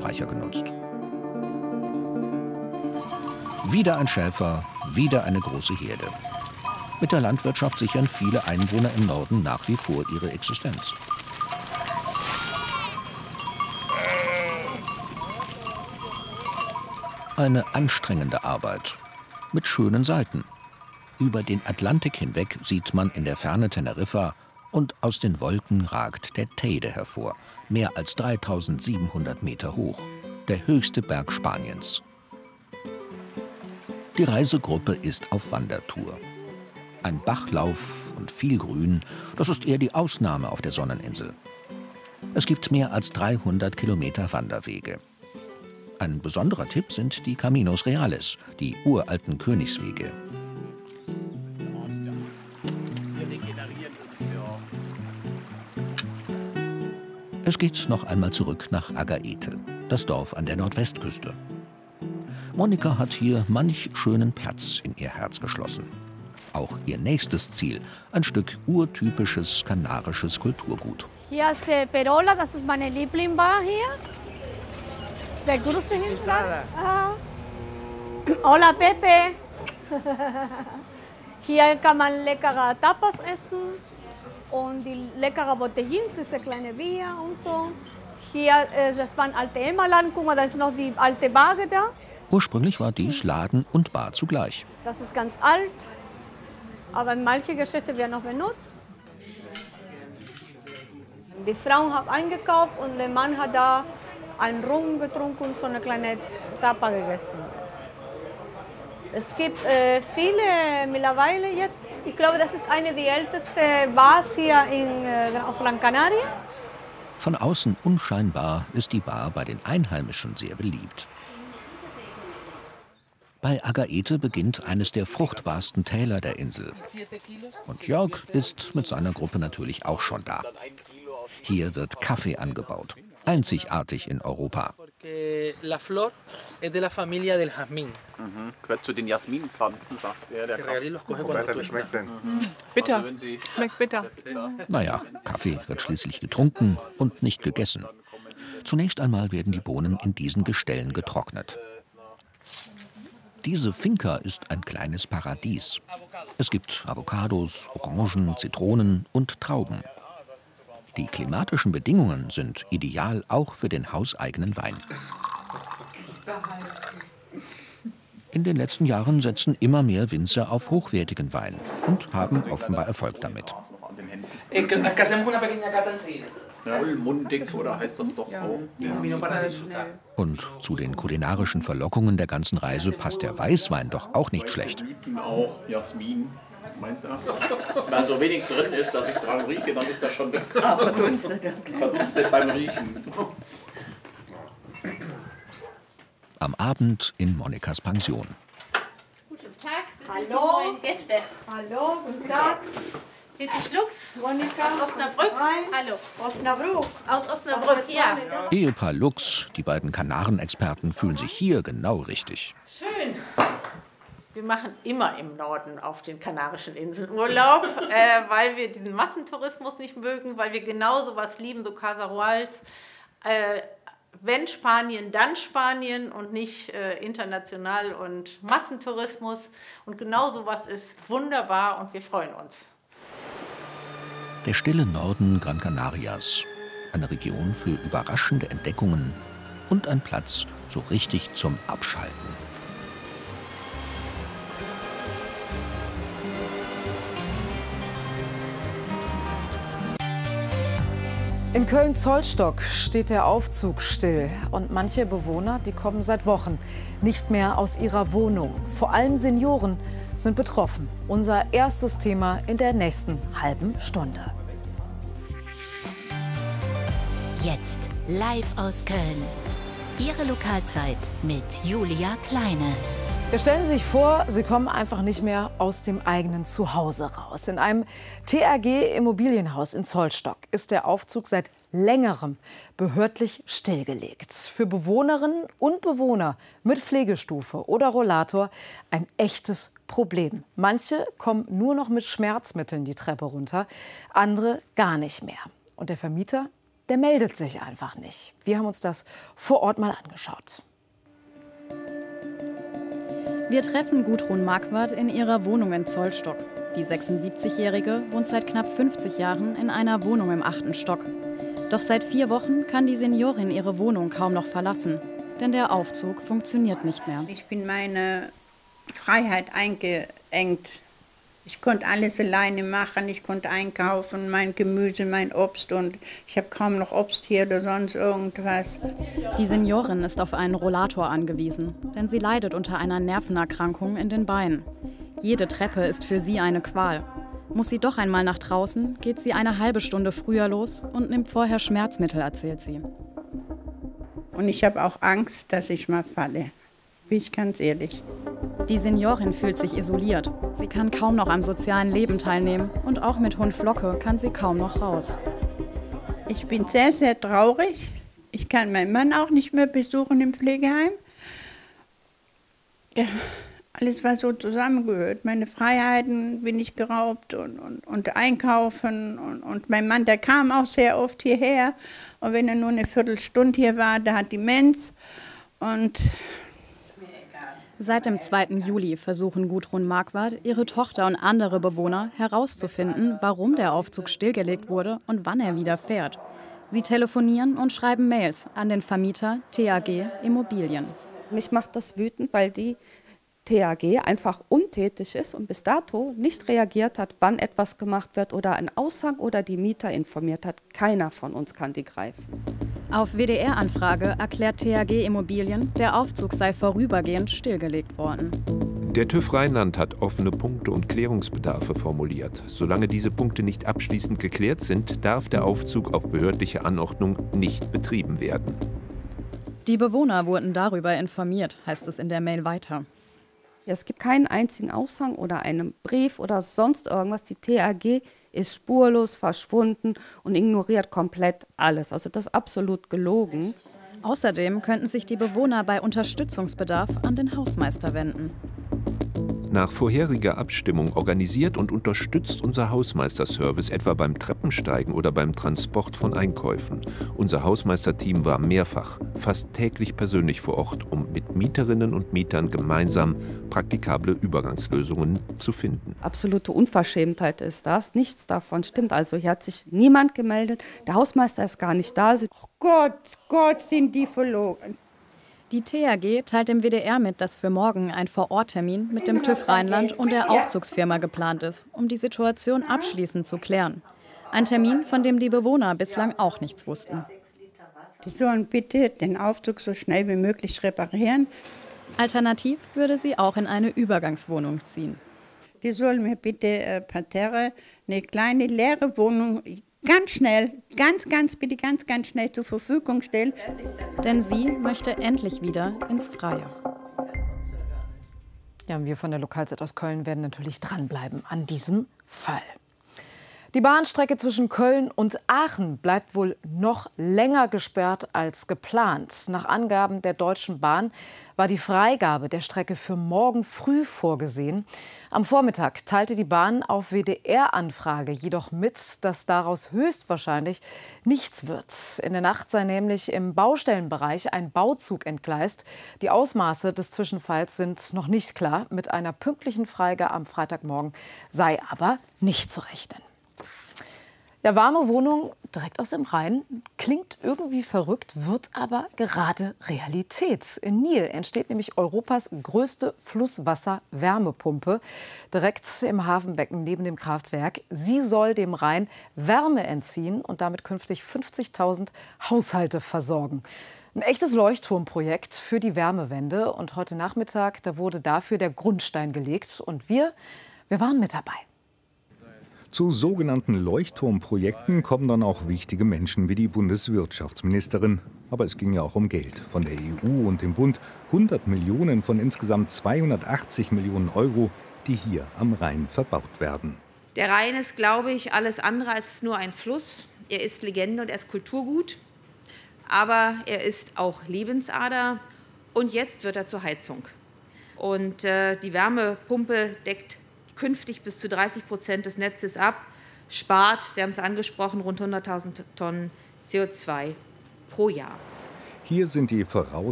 Wasserspeicher genutzt. Wieder ein Schäfer, wieder eine große Herde. Mit der Landwirtschaft sichern viele Einwohner im Norden nach wie vor ihre Existenz. Eine anstrengende Arbeit mit schönen Seiten. Über den Atlantik hinweg sieht man in der Ferne Teneriffa und aus den Wolken ragt der Teide hervor, mehr als 3700 Meter hoch, der höchste Berg Spaniens. Die Reisegruppe ist auf Wandertour. Ein Bachlauf und viel Grün, das ist eher die Ausnahme auf der Sonneninsel. Es gibt mehr als 300 Kilometer Wanderwege. Ein besonderer Tipp sind die Caminos Reales, die uralten Königswege. Es geht noch einmal zurück nach Agaete, das Dorf an der Nordwestküste. Monika hat hier manch schönen Platz in ihr Herz geschlossen. Auch ihr nächstes Ziel, ein Stück urtypisches kanarisches Kulturgut. Hier ist Perola, das ist meine Lieblingsbar hier. Der größte Hintergrund. Hola Pepe. Hier kann man leckere Tapas essen und die leckere Botellins, diese kleine Bier und so. Hier, das war ein alter Emmerladen, guck mal, da ist noch die alte Bar da. Ursprünglich war dies Laden und Bar zugleich. Das ist ganz alt, aber manche Geschäfte werden noch benutzt. Die Frau hat eingekauft und der Mann hat da einen Rum getrunken und so eine kleine Tapa gegessen. Es gibt viele mittlerweile jetzt. Ich glaube, das ist eine der ältesten Bars hier auf Gran Canaria. Von außen unscheinbar ist die Bar bei den Einheimischen sehr beliebt. Bei Agaete beginnt eines der fruchtbarsten Täler der Insel. Und Jörg ist mit seiner Gruppe natürlich auch schon da. Hier wird Kaffee angebaut, einzigartig in Europa. La flor es de la familia del Jazmín. Gehört zu den Jasminpflanzen, sagt er. Wie schmeckt's denn? Bitter. Schmeckt bitter. Naja, Kaffee wird schließlich getrunken und nicht gegessen. Zunächst einmal werden die Bohnen in diesen Gestellen getrocknet. Diese Finca ist ein kleines Paradies. Es gibt Avocados, Orangen, Zitronen und Trauben. Die klimatischen Bedingungen sind ideal auch für den hauseigenen Wein. In den letzten Jahren setzen immer mehr Winzer auf hochwertigen Wein und haben offenbar Erfolg damit. Vollmundig, oder heißt das doch auch? Ja. Und zu den kulinarischen Verlockungen der ganzen Reise passt der Weißwein doch auch nicht schlecht. Auch Jasmin. Wenn so wenig drin ist, dass ich dran rieche, dann ist das schon verdunstet. Verdunstet beim Riechen. Am Abend in Monikas Pension. Guten Tag, hallo Gäste. Hallo, guten Tag. Bitte Lux, Monika, Osnabrück. Hallo. Osnabrück. Aus Osnabrück, ja. Ehepaar Lux, die beiden Kanarenexperten, fühlen sich hier genau richtig. Schön. Wir machen immer im Norden auf den Kanarischen Inseln Urlaub, weil wir diesen Massentourismus nicht mögen, weil wir genau sowas lieben, so Casa Ruals. Wenn Spanien, dann Spanien und nicht international und Massentourismus. Und genau sowas ist wunderbar und wir freuen uns. Der stille Norden Gran Canarias, eine Region für überraschende Entdeckungen und ein Platz so richtig zum Abschalten. In Köln-Zollstock steht der Aufzug still. Und manche Bewohner, die kommen seit Wochen nicht mehr aus ihrer Wohnung. Vor allem Senioren sind betroffen. Unser erstes Thema in der nächsten halben Stunde. Jetzt live aus Köln. Ihre Lokalzeit mit Julia Kleine. Ja, stellen Sie sich vor, Sie kommen einfach nicht mehr aus dem eigenen Zuhause raus. In einem TAG-Immobilienhaus in Zollstock ist der Aufzug seit längerem behördlich stillgelegt. Für Bewohnerinnen und Bewohner mit Pflegestufe oder Rollator ein echtes Problem. Manche kommen nur noch mit Schmerzmitteln die Treppe runter, andere gar nicht mehr. Und der Vermieter, der meldet sich einfach nicht. Wir haben uns das vor Ort mal angeschaut. Wir treffen Gudrun Marquardt in ihrer Wohnung in Zollstock. Die 76-Jährige wohnt seit knapp 50 Jahren in einer Wohnung im 8. Stock. Doch seit 4 Wochen kann die Seniorin ihre Wohnung kaum noch verlassen. Denn der Aufzug funktioniert nicht mehr. Ich bin meine Freiheit eingeengt. Ich konnte alles alleine machen, ich konnte einkaufen, mein Gemüse, mein Obst und ich habe kaum noch Obst hier oder sonst irgendwas. Die Seniorin ist auf einen Rollator angewiesen, denn sie leidet unter einer Nervenerkrankung in den Beinen. Jede Treppe ist für sie eine Qual. Muss sie doch einmal nach draußen, geht sie eine halbe Stunde früher los und nimmt vorher Schmerzmittel, erzählt sie. Und ich habe auch Angst, dass ich mal falle, bin ich ganz ehrlich. Die Seniorin fühlt sich isoliert. Sie kann kaum noch am sozialen Leben teilnehmen und auch mit Hund Flocke kann sie kaum noch raus. Ich bin sehr, sehr traurig. Ich kann meinen Mann auch nicht mehr besuchen im Pflegeheim. Ja, alles, was so zusammengehört. Meine Freiheiten bin ich geraubt und einkaufen. Und mein Mann, der kam auch sehr oft hierher. Und wenn er nur eine Viertelstunde hier war, der hat Demenz. Und seit dem 2. Juli versuchen Gudrun Marquardt, ihre Tochter und andere Bewohner herauszufinden, warum der Aufzug stillgelegt wurde und wann er wieder fährt. Sie telefonieren und schreiben Mails an den Vermieter TAG Immobilien. Mich macht das wütend, weil die TAG einfach untätig ist und bis dato nicht reagiert hat, wann etwas gemacht wird oder ein Aushang oder die Mieter informiert hat. Keiner von uns kann die greifen. Auf WDR-Anfrage erklärt TAG Immobilien, der Aufzug sei vorübergehend stillgelegt worden. Der TÜV Rheinland hat offene Punkte und Klärungsbedarfe formuliert. Solange diese Punkte nicht abschließend geklärt sind, darf der Aufzug auf behördliche Anordnung nicht betrieben werden. Die Bewohner wurden darüber informiert, heißt es in der Mail weiter. Es gibt keinen einzigen Aushang oder einen Brief oder sonst irgendwas. Die TAG ist spurlos verschwunden und ignoriert komplett alles. Also das ist absolut gelogen. Außerdem könnten sich die Bewohner bei Unterstützungsbedarf an den Hausmeister wenden. Nach vorheriger Abstimmung organisiert und unterstützt unser Hausmeisterservice etwa beim Treppensteigen oder beim Transport von Einkäufen. Unser Hausmeisterteam war mehrfach, fast täglich persönlich vor Ort, um mit Mieterinnen und Mietern gemeinsam praktikable Übergangslösungen zu finden. Absolute Unverschämtheit ist das. Nichts davon stimmt. Also hier hat sich niemand gemeldet. Der Hausmeister ist gar nicht da. Oh Gott, sind die verloren. Die TAG teilt dem WDR mit, dass für morgen ein Vor-Ort-Termin mit dem TÜV Rheinland und der Aufzugsfirma geplant ist, um die Situation abschließend zu klären. Ein Termin, von dem die Bewohner bislang auch nichts wussten. Die sollen bitte den Aufzug so schnell wie möglich reparieren. Alternativ würde sie auch in eine Übergangswohnung ziehen. Die sollen mir bitte parterre eine kleine leere Wohnung ganz schnell, ganz schnell zur Verfügung stellen. Denn sie möchte endlich wieder ins Freie. Ja, und wir von der Lokalzeit aus Köln werden natürlich dranbleiben an diesem Fall. Die Bahnstrecke zwischen Köln und Aachen bleibt wohl noch länger gesperrt als geplant. Nach Angaben der Deutschen Bahn war die Freigabe der Strecke für morgen früh vorgesehen. Am Vormittag teilte die Bahn auf WDR-Anfrage jedoch mit, dass daraus höchstwahrscheinlich nichts wird. In der Nacht sei nämlich im Baustellenbereich ein Bauzug entgleist. Die Ausmaße des Zwischenfalls sind noch nicht klar. Mit einer pünktlichen Freigabe am Freitagmorgen sei aber nicht zu rechnen. Ja, warme Wohnung direkt aus dem Rhein klingt irgendwie verrückt, wird aber gerade Realität. In Nil entsteht nämlich Europas größte Flusswasser-Wärmepumpe direkt im Hafenbecken neben dem Kraftwerk. Sie soll dem Rhein Wärme entziehen und damit künftig 50.000 Haushalte versorgen. Ein echtes Leuchtturmprojekt für die Wärmewende. Und heute Nachmittag, da wurde dafür der Grundstein gelegt. Und wir waren mit dabei. Zu sogenannten Leuchtturmprojekten kommen dann auch wichtige Menschen wie die Bundeswirtschaftsministerin. Aber es ging ja auch um Geld von der EU und dem Bund. 100 Millionen von insgesamt 280 Millionen Euro, die hier am Rhein verbaut werden. Der Rhein ist, glaube ich, alles andere als nur ein Fluss. Er ist Legende und er ist Kulturgut. Aber er ist auch Lebensader. Und jetzt wird er zur Heizung. Und die Wärmepumpe deckt künftig bis zu 30% des Netzes ab, spart, Sie haben es angesprochen, rund 100.000 Tonnen CO2 pro Jahr. Hier sind die